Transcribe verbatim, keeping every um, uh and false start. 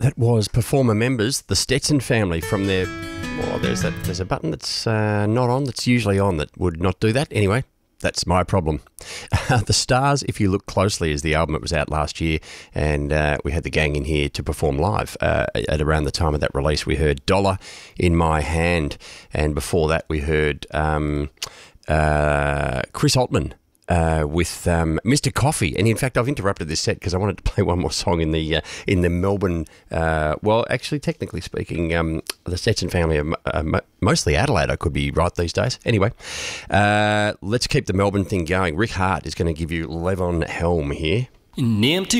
That was performer members, the Stetson family from their... Well, there's that. There's a button that's uh, not on that's usually on that would not do that. Anyway, that's my problem. The Stars, If You Look Closely, is the album that was out last year, and uh, we had the gang in here to perform live. Uh, at around the time of that release, we heard Dollar in My Hand, and before that we heard um, uh, Chris Altman Uh, with um, Mister Coffee. And in fact, I've interrupted this set because I wanted to play one more song in the uh, in the Melbourne, uh, well, actually, technically speaking, um, the Stetson family are uh, mo- mostly Adelaide, I could be right these days. Anyway, uh, let's keep the Melbourne thing going. Rick Hart is going to give you Levon Helm here. Name